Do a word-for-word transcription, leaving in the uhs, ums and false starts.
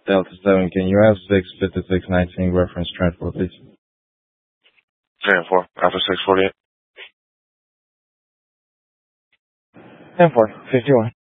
Delta seven, can you have six fifty-six nineteen reference transport, please? ten four, Alpha six forty-eight. ten four, fifty-one.